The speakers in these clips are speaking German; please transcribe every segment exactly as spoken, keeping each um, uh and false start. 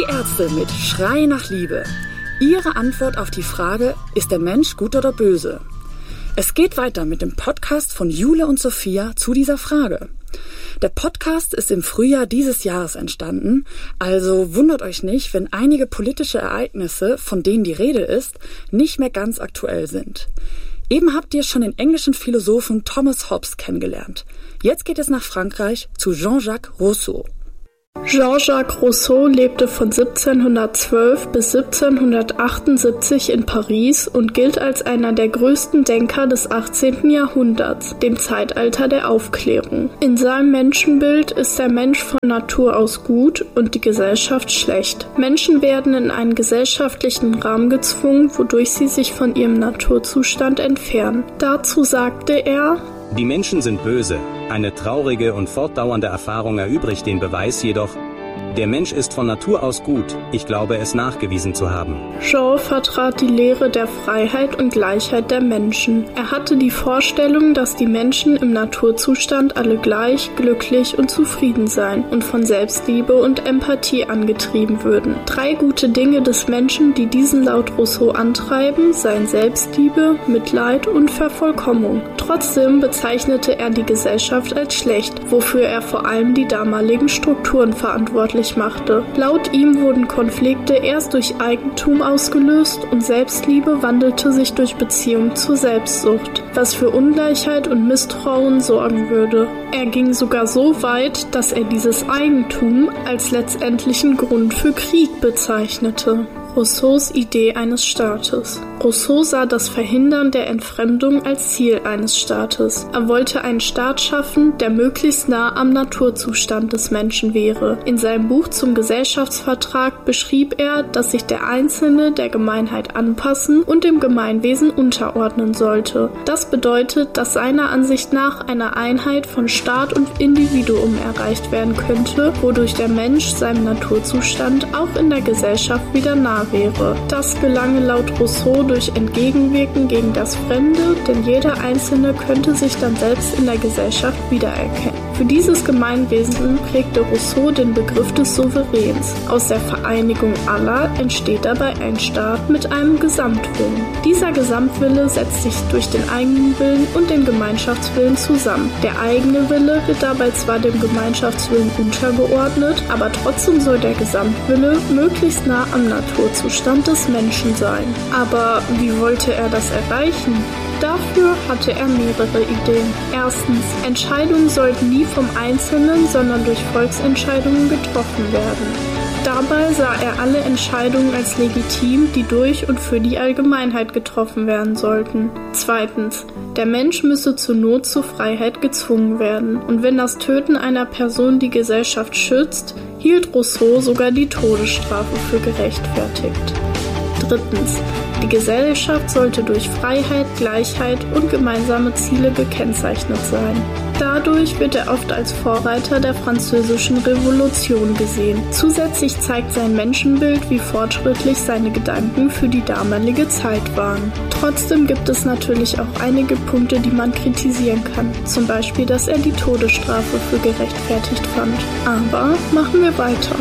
Ärzte mit Schrei nach Liebe. Ihre Antwort auf die Frage, ist der Mensch gut oder böse? Es geht weiter mit dem Podcast von Jule und Sophia zu dieser Frage. Der Podcast ist im Frühjahr dieses Jahres entstanden, also wundert euch nicht, wenn einige politische Ereignisse, von denen die Rede ist, nicht mehr ganz aktuell sind. Eben habt ihr schon den englischen Philosophen Thomas Hobbes kennengelernt. Jetzt geht es nach Frankreich zu Jean-Jacques Rousseau. Jean-Jacques Rousseau lebte von siebzehnhundertzwölf bis siebzehnhundertachtundsiebzig in Paris und gilt als einer der größten Denker des achtzehnten Jahrhunderts, dem Zeitalter der Aufklärung. In seinem Menschenbild ist der Mensch von Natur aus gut und die Gesellschaft schlecht. Menschen werden in einen gesellschaftlichen Rahmen gezwungen, wodurch sie sich von ihrem Naturzustand entfernen. Dazu sagte er: Die Menschen sind böse. Eine traurige und fortdauernde Erfahrung erübrigt den Beweis jedoch, der Mensch ist von Natur aus gut. Ich glaube, es nachgewiesen zu haben. Jean vertrat die Lehre der Freiheit und Gleichheit der Menschen. Er hatte die Vorstellung, dass die Menschen im Naturzustand alle gleich, glücklich und zufrieden seien und von Selbstliebe und Empathie angetrieben würden. Drei gute Dinge des Menschen, die diesen laut Rousseau antreiben, seien Selbstliebe, Mitleid und Vervollkommnung. Trotzdem bezeichnete er die Gesellschaft als schlecht, wofür er vor allem die damaligen Strukturen verantwortlich machte. Laut ihm wurden Konflikte erst durch Eigentum ausgelöst und Selbstliebe wandelte sich durch Beziehung zur Selbstsucht, was für Ungleichheit und Misstrauen sorgen würde. Er ging sogar so weit, dass er dieses Eigentum als letztendlichen Grund für Krieg bezeichnete. Rousseaus Idee eines Staates. Rousseau sah das Verhindern der Entfremdung als Ziel eines Staates. Er wollte einen Staat schaffen, der möglichst nah am Naturzustand des Menschen wäre. In seinem Buch zum Gesellschaftsvertrag beschrieb er, dass sich der Einzelne der Gemeinheit anpassen und dem Gemeinwesen unterordnen sollte. Das bedeutet, dass seiner Ansicht nach eine Einheit von Staat und Individuum erreicht werden könnte, wodurch der Mensch seinem Naturzustand auch in der Gesellschaft wieder nah wäre. Das gelange laut Rousseau durch Entgegenwirken gegen das Fremde, denn jeder Einzelne könnte sich dann selbst in der Gesellschaft wiedererkennen. Für dieses Gemeinwesen prägte Rousseau den Begriff des Souveräns. Aus der Vereinigung aller entsteht dabei ein Staat mit einem Gesamtwillen. Dieser Gesamtwille setzt sich durch den eigenen Willen und den Gemeinschaftswillen zusammen. Der eigene Wille wird dabei zwar dem Gemeinschaftswillen untergeordnet, aber trotzdem soll der Gesamtwille möglichst nah am Naturzustand des Menschen sein. Aber wie wollte er das erreichen? Dafür hatte er mehrere Ideen. Erstens, Entscheidungen sollten nie vom Einzelnen, sondern durch Volksentscheidungen getroffen werden. Dabei sah er alle Entscheidungen als legitim, die durch und für die Allgemeinheit getroffen werden sollten. Zweitens, der Mensch müsse zur Not zur Freiheit gezwungen werden. Und wenn das Töten einer Person die Gesellschaft schützt, hielt Rousseau sogar die Todesstrafe für gerechtfertigt. Drittens, die Gesellschaft sollte durch Freiheit, Gleichheit und gemeinsame Ziele gekennzeichnet sein. Dadurch wird er oft als Vorreiter der Französischen Revolution gesehen. Zusätzlich zeigt sein Menschenbild, wie fortschrittlich seine Gedanken für die damalige Zeit waren. Trotzdem gibt es natürlich auch einige Punkte, die man kritisieren kann. Zum Beispiel, dass er die Todesstrafe für gerechtfertigt fand. Aber machen wir weiter.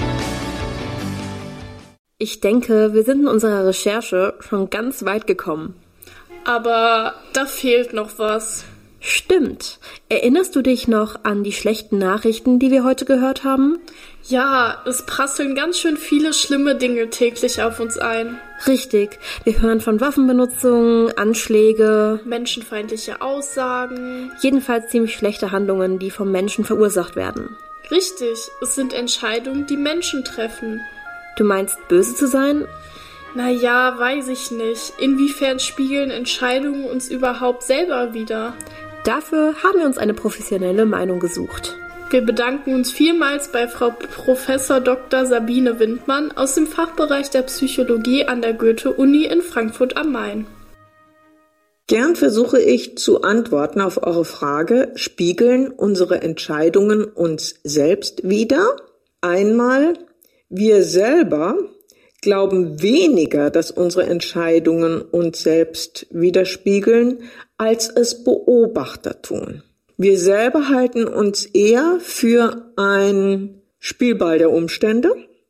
Ich denke, wir sind in unserer Recherche schon ganz weit gekommen. Aber da fehlt noch was. Stimmt. Erinnerst du dich noch an die schlechten Nachrichten, die wir heute gehört haben? Ja, es prasseln ganz schön viele schlimme Dinge täglich auf uns ein. Richtig. Wir hören von Waffenbenutzung, Anschläge, menschenfeindliche Aussagen. Jedenfalls ziemlich schlechte Handlungen, die vom Menschen verursacht werden. Richtig. Es sind Entscheidungen, die Menschen treffen. Du meinst, böse zu sein? Naja, weiß ich nicht. Inwiefern spiegeln Entscheidungen uns überhaupt selber wider? Dafür haben wir uns eine professionelle Meinung gesucht. Wir bedanken uns vielmals bei Frau Professor Doktor Sabine Windmann aus dem Fachbereich der Psychologie an der Goethe-Uni in Frankfurt am Main. Gern versuche ich zu antworten auf eure Frage, spiegeln unsere Entscheidungen uns selbst wider? Einmal, wir selber glauben weniger, dass unsere Entscheidungen uns selbst widerspiegeln, als es Beobachter tun. Wir selber halten uns eher für ein Spielball der Umstände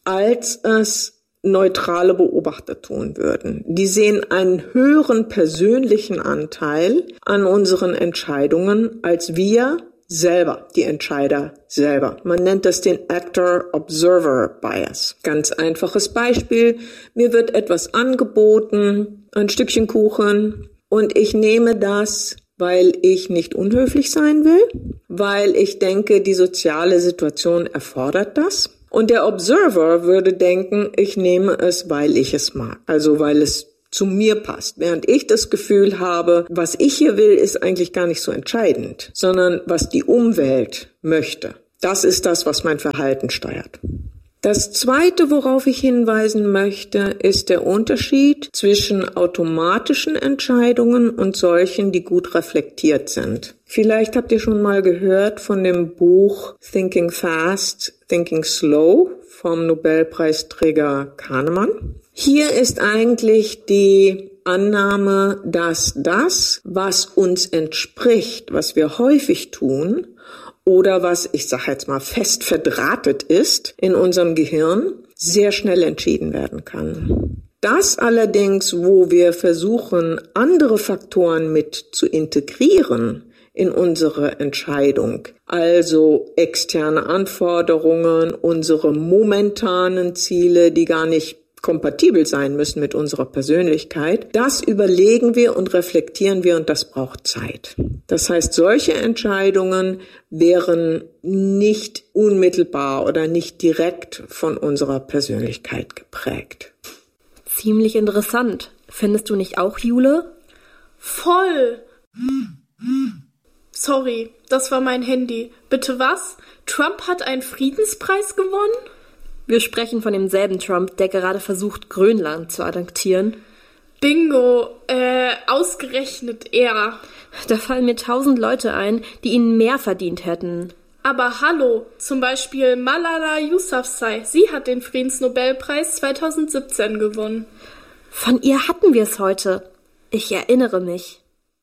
als es neutrale Beobachter tun würden. Die sehen einen höheren persönlichen Anteil an unseren Entscheidungen als wir selber, die Entscheider selber. Man nennt das den Actor-Observer-Bias. Ganz einfaches Beispiel. Mir wird etwas angeboten, ein Stückchen Kuchen, und ich nehme das, weil ich nicht unhöflich sein will, weil ich denke, die soziale Situation erfordert das. Und der Observer würde denken, ich nehme es, weil ich es mag, also weil es zu mir passt. Während ich das Gefühl habe, was ich hier will, ist eigentlich gar nicht so entscheidend, sondern was die Umwelt möchte. Das ist das, was mein Verhalten steuert. Das Zweite, worauf ich hinweisen möchte, ist der Unterschied zwischen automatischen Entscheidungen und solchen, die gut reflektiert sind. Vielleicht habt ihr schon mal gehört von dem Buch Thinking Fast, Thinking Slow vom Nobelpreisträger Kahnemann. Hier ist eigentlich die Annahme, dass das, was uns entspricht, was wir häufig tun, oder was, ich sage jetzt mal, fest verdrahtet ist in unserem Gehirn, sehr schnell entschieden werden kann. Das allerdings, wo wir versuchen, andere Faktoren mit zu integrieren in unsere Entscheidung, also externe Anforderungen, unsere momentanen Ziele, die gar nicht kompatibel sein müssen mit unserer Persönlichkeit, das überlegen wir und reflektieren wir, und das braucht Zeit. Das heißt, solche Entscheidungen wären nicht unmittelbar oder nicht direkt von unserer Persönlichkeit geprägt. Ziemlich interessant. Findest du nicht auch, Jule? Voll! Sorry, das war mein Handy. Bitte was? Trump hat einen Friedenspreis gewonnen? Wir sprechen von demselben Trump, der gerade versucht, Grönland zu annektieren. Bingo, äh, ausgerechnet er. Da fallen mir tausend Leute ein, die ihn mehr verdient hätten. Aber hallo, zum Beispiel Malala Yousafzai, sie hat den Friedensnobelpreis zweitausendsiebzehn gewonnen. Von ihr hatten wir es heute. Ich erinnere mich.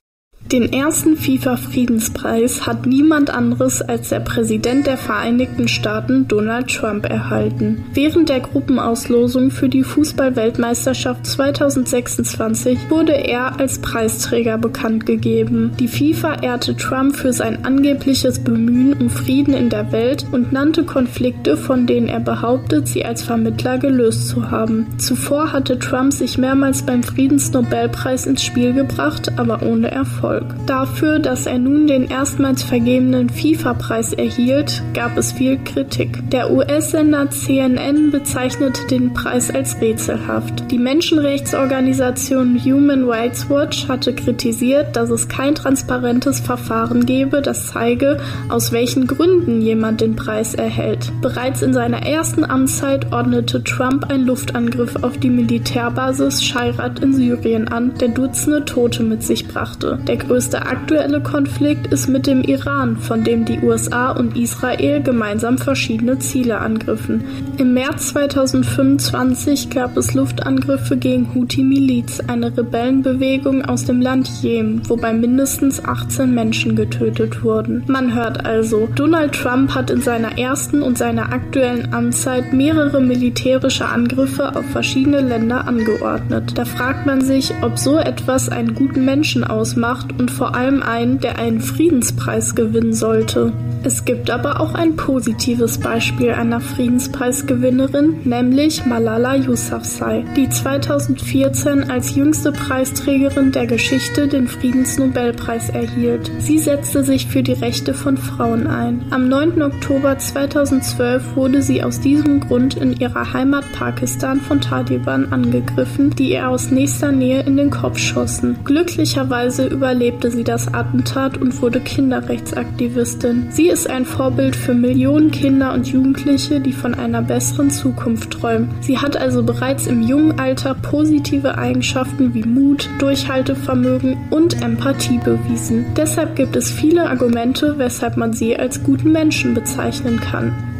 Den ersten FIFA-Friedenspreis hat niemand anderes als der Präsident der Vereinigten Staaten, Donald Trump, erhalten. Während der Gruppenauslosung für die Fußball-Weltmeisterschaft zweitausendsechsundzwanzig wurde er als Preisträger bekannt gegeben. Die FIFA ehrte Trump für sein angebliches Bemühen um Frieden in der Welt und nannte Konflikte, von denen er behauptet, sie als Vermittler gelöst zu haben. Zuvor hatte Trump sich mehrmals beim Friedensnobelpreis ins Spiel gebracht, aber ohne Erfolg. Dafür, dass er nun den erstmals vergebenen FIFA-Preis erhielt, gab es viel Kritik. Der U S-Sender C N N bezeichnete den Preis als rätselhaft. Die Menschenrechtsorganisation Human Rights Watch hatte kritisiert, dass es kein transparentes Verfahren gebe, das zeige, aus welchen Gründen jemand den Preis erhält. Bereits in seiner ersten Amtszeit ordnete Trump einen Luftangriff auf die Militärbasis Shayrat in Syrien an, der Dutzende Tote mit sich brachte. Der größte aktuelle Konflikt ist mit dem Iran, von dem die U S A und Israel gemeinsam verschiedene Ziele angriffen. Im März zweitausendfünfundzwanzig gab es Luftangriffe gegen Houthi-Miliz, eine Rebellenbewegung aus dem Land Jemen, wobei mindestens achtzehn Menschen getötet wurden. Man hört also, Donald Trump hat in seiner ersten und seiner aktuellen Amtszeit mehrere militärische Angriffe auf verschiedene Länder angeordnet. Da fragt man sich, ob so etwas einen guten Menschen ausmacht und vor allem einen, der einen Friedenspreis gewinnen sollte. Es gibt aber auch ein positives Beispiel einer Friedenspreisgewinnerin, nämlich Malala Yousafzai, die zweitausendvierzehn als jüngste Preisträgerin der Geschichte den Friedensnobelpreis erhielt. Sie setzte sich für die Rechte von Frauen ein. Am neunten Oktober zweitausendzwölf wurde sie aus diesem Grund in ihrer Heimat Pakistan von Taliban angegriffen, die ihr aus nächster Nähe in den Kopf schossen. Glücklicherweise überlebte sie das Attentat und wurde Kinderrechtsaktivistin. Sie ist ein Vorbild für Millionen Kinder und Jugendliche, die von einer besseren Zukunft träumen. Sie hat also bereits im jungen Alter positive Eigenschaften wie Mut, Durchhaltevermögen und Empathie bewiesen. Deshalb gibt es viele Argumente, weshalb man sie als guten Menschen bezeichnen kann.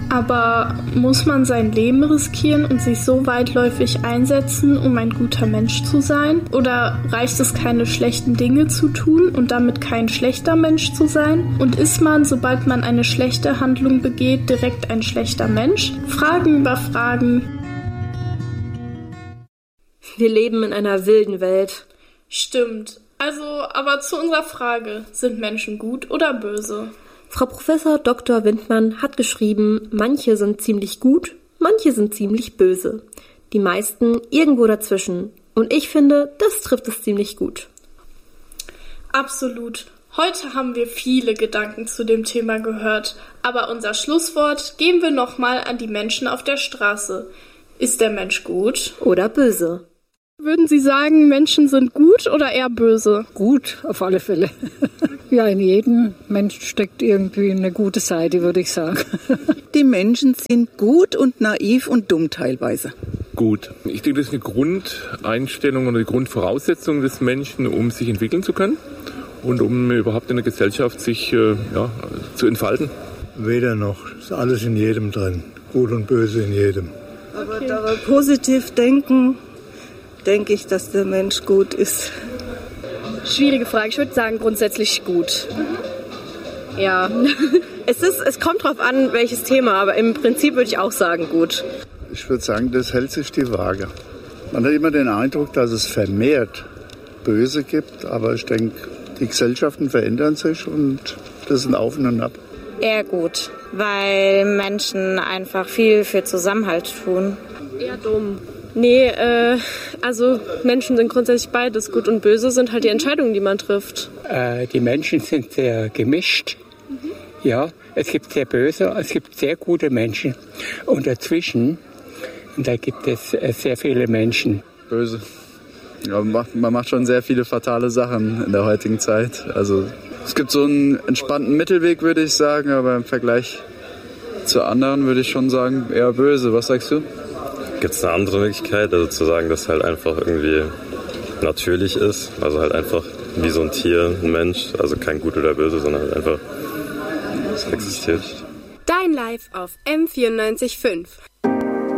Aber muss man sein Leben riskieren und sich so weitläufig einsetzen, um ein guter Mensch zu sein? Oder reicht es, keine schlechten Dinge zu tun und damit kein schlechter Mensch zu sein? Und ist man, sobald man eine schlechte Handlung begeht, direkt ein schlechter Mensch? Fragen über Fragen. Wir leben in einer wilden Welt. Stimmt. Also, aber zu unserer Frage, sind Menschen gut oder böse? Frau Professor Doktor Windmann hat geschrieben, manche sind ziemlich gut, manche sind ziemlich böse. Die meisten irgendwo dazwischen. Und ich finde, das trifft es ziemlich gut. Absolut. Heute haben wir viele Gedanken zu dem Thema gehört. Aber unser Schlusswort geben wir nochmal an die Menschen auf der Straße. Ist der Mensch gut oder böse? Würden Sie sagen, Menschen sind gut oder eher böse? Gut, auf alle Fälle. Ja, in jedem Menschen steckt irgendwie eine gute Seite, würde ich sagen. Die Menschen sind gut und naiv und dumm teilweise. Gut. Ich denke, das ist eine Grundeinstellung oder die Grundvoraussetzung des Menschen, um sich entwickeln zu können und um überhaupt in der Gesellschaft sich äh, ja, zu entfalten. Weder noch. Ist alles in jedem drin. Gut und böse in jedem. Aber okay. Da wir positiv denken, denke ich, dass der Mensch gut ist. Schwierige Frage. Ich würde sagen, grundsätzlich gut. Mhm. Ja. Es ist, es kommt drauf an, welches Thema, aber im Prinzip würde ich auch sagen, gut. Ich würde sagen, das hält sich die Waage. Man hat immer den Eindruck, dass es vermehrt Böse gibt, aber ich denke, die Gesellschaften verändern sich und das ist ein Auf und Ab. Eher gut, weil Menschen einfach viel für Zusammenhalt tun. Eher dumm. Nee, äh, also Menschen sind grundsätzlich beides. Gut und böse sind halt die Entscheidungen, die man trifft. Äh, die Menschen sind sehr gemischt. Mhm. Ja, es gibt sehr böse, es gibt sehr gute Menschen. Und dazwischen, da gibt es äh, sehr viele Menschen. Böse. Ja, man macht, man macht schon sehr viele fatale Sachen in der heutigen Zeit. Also es gibt so einen entspannten Mittelweg, würde ich sagen, aber im Vergleich zu anderen würde ich schon sagen, eher böse. Was sagst du? Gibt es eine andere Möglichkeit, also zu sagen, dass halt einfach irgendwie natürlich ist, also halt einfach wie so ein Tier, ein Mensch, also kein Gut oder Böse, sondern halt einfach, es existiert. Dein Live auf M vierundneunzig Komma fünf.